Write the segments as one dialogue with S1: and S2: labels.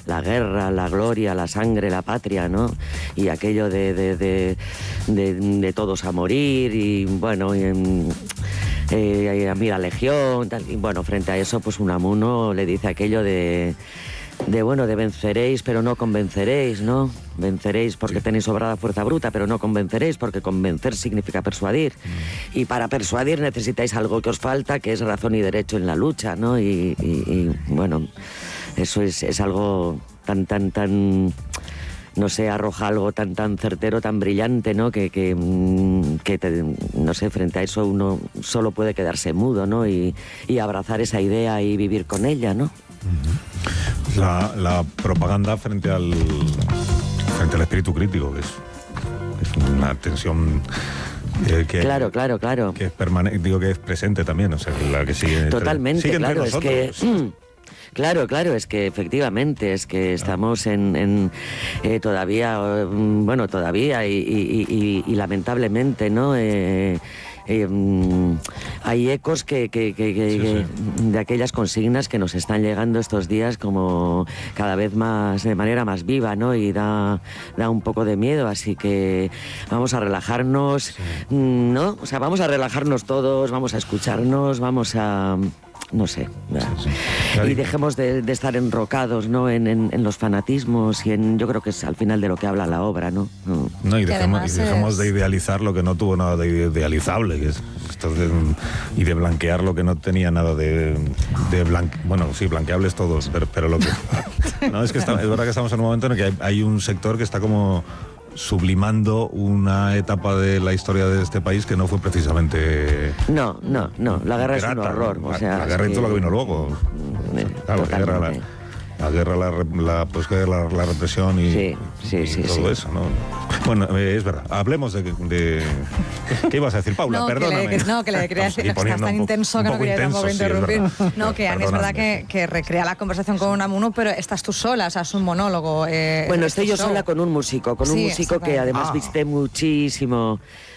S1: la guerra, la gloria, la sangre, la patria, ¿no? Y aquello de todos a morir y bueno, a mí la legión, tal, y bueno, frente a eso, pues Unamuno le dice aquello de venceréis, pero no convenceréis, ¿no? Venceréis porque tenéis sobrada fuerza bruta, pero no convenceréis, porque convencer significa persuadir. Y para persuadir necesitáis algo que os falta, que es razón y derecho en la lucha, ¿no? Y bueno, eso es algo tan no sé, arroja algo tan certero, tan brillante, ¿no? No sé, frente a eso uno solo puede quedarse mudo, ¿no? Y abrazar esa idea y vivir con ella, ¿no?
S2: La propaganda frente al espíritu crítico, que es una tensión
S1: claro.
S2: Que es permanente, digo que es presente también, o sea, la que sigue.
S1: Totalmente,
S2: sigue
S1: claro,
S2: entre
S1: es que. Claro, es que efectivamente, es que estamos todavía y lamentablemente, ¿no? Hay ecos que de aquellas consignas que nos están llegando estos días como cada vez más, de manera más viva, ¿no? Y da un poco de miedo, así que vamos a relajarnos, ¿no? O sea, vamos a relajarnos todos, vamos a escucharnos, vamos a... no sé, y dejemos de estar enrocados, ¿no? en los fanatismos y yo creo que es al final de lo que habla la obra, ¿no?
S2: Y dejemos de idealizar lo que no tuvo nada de idealizable, que es y de blanquear lo que no tenía nada bueno, sí, blanqueables todos, pero lo que no, es que es verdad que estamos en un momento en el que hay un sector que está como sublimando una etapa de la historia de este país que no fue precisamente...
S1: No, la guerra es un horror.
S2: La guerra y todo lo que vino luego. Claro, la guerra, la represión y todo eso, ¿no? Bueno, es verdad. Hablemos de ¿qué ibas a decir, Paula? Perdóname.
S3: Que le quería decir, estás tan intenso que no quería tampoco interrumpir. No, que Ani es verdad que recrea la conversación con Unamuno, pero estás tú sola, o sea, es un monólogo.
S1: Bueno, estoy yo sola con un músico, que además viste muchísimo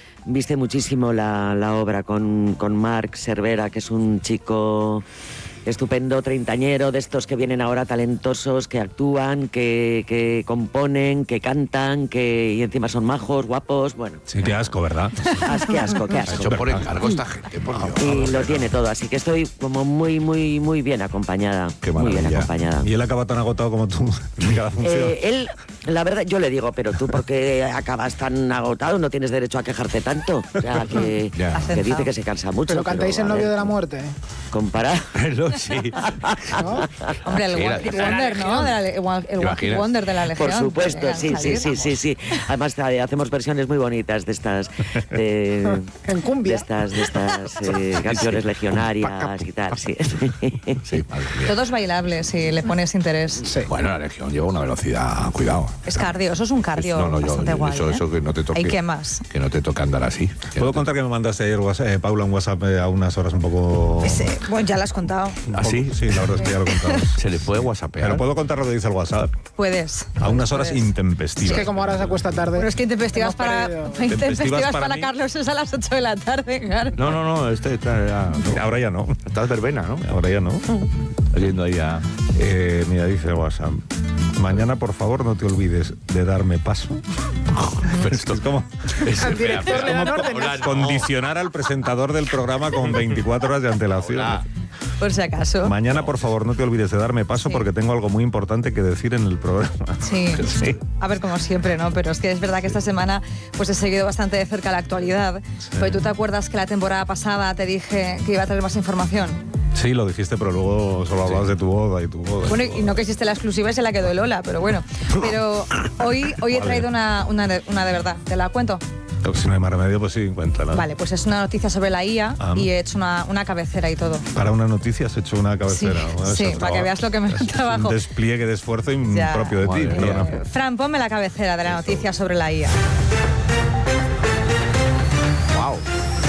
S1: la obra con Marc Cervera, que es un chico estupendo, treintañero, de estos que vienen ahora talentosos, que actúan, que componen, que cantan, y encima son majos, guapos, bueno.
S2: Sí, qué asco, ¿verdad?
S1: Qué asco.
S4: Ha hecho por encargo esta gente, por Dios.
S1: Y lo tiene todo, así que estoy como muy bien acompañada.
S2: Qué maravilla.
S1: Muy bien acompañada.
S2: ¿Y él acaba tan agotado como tú en cada función?
S1: Él, la verdad, yo le digo, pero tú, ¿por qué acabas tan agotado? No tienes derecho a quejarte tanto. O sea, que dice que se cansa mucho.
S5: Pero cantáis El novio de la muerte.
S1: Comparar.
S2: Sí.
S3: ¿No? Hombre, el One Hit Wonder, ¿no? El One Hit Wonder de la Legión.
S1: Por supuesto, sí. Además, hacemos versiones muy bonitas de estas...
S5: en cumbia.
S1: De estas canciones legionarias y tal, sí.
S3: Todos bailables, si le pones interés.
S4: Sí. Bueno, la Legión lleva una velocidad, cuidado.
S3: Es cardio, eso es un cardio bastante guay.
S4: Eso que no te toque.
S3: ¿Y qué más?
S4: Que no te toque andar así.
S2: ¿Puedo contar que me mandaste ayer, Paula, un WhatsApp a unas horas un poco...
S3: Bueno, ya lo has contado.
S4: ¿Ah, sí?
S2: Sí, la verdad es que ya lo he contado.
S4: ¿Se le puede whatsappear?
S2: Pero puedo contar lo que dice el WhatsApp.
S3: Puedes.
S2: A unas horas intempestivas.
S5: Es que como ahora se acuesta tarde.
S3: Pero es que intempestivas para
S2: mí.
S3: Carlos es a las 8 de la tarde, claro.
S4: No,
S2: Ahora ya no.
S4: Estás verbena, ¿no?
S2: Ahora ya no.
S4: Yendo ahí a...
S2: Mira, dice el WhatsApp. Mañana, por favor, no te olvides de darme paso. Pero esto es como...
S5: Al director le dan órdenes.
S2: Condicionar al presentador del programa con 24 horas de antelación.
S3: Por si acaso.
S2: Mañana, por favor, no te olvides de darme paso porque tengo algo muy importante que decir en el programa.
S3: Sí. A ver, como siempre, ¿no? Pero es que es verdad que esta semana pues he seguido bastante de cerca la actualidad. Sí. Pues tú te acuerdas que la temporada pasada te dije que iba a traer más información.
S2: Sí, lo dijiste, pero luego solo hablabas de tu boda y tu boda.
S3: Bueno, y no que existe la exclusiva y se la quedó Lola, pero bueno. Pero hoy he traído una de verdad. ¿Te la cuento?
S2: Si no hay más remedio, pues sí, cuéntala.
S3: Vale, pues es una noticia sobre la IA y he hecho una cabecera y todo.
S2: ¿Para una noticia has hecho una cabecera?
S3: Sí, para que veas lo que me trabajo.
S2: Un despliegue de esfuerzo propio de ti.
S3: Fran, ponme la cabecera de la noticia sobre la IA.
S4: ¡Wow!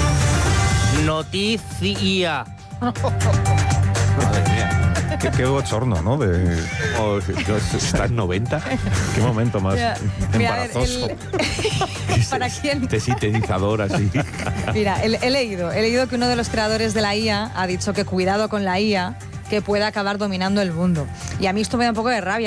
S6: Noticia.
S4: Madre mía.
S2: Qué bochorno, ¿no?
S4: ¿Estás 90?
S2: Qué momento más embarazoso.
S3: ¿Para quién?
S4: Sintetizador así.
S3: Mira, he leído que uno de los creadores de la IA ha dicho que cuidado con la IA, que puede acabar dominando el mundo. Y a mí esto me da un poco de rabia.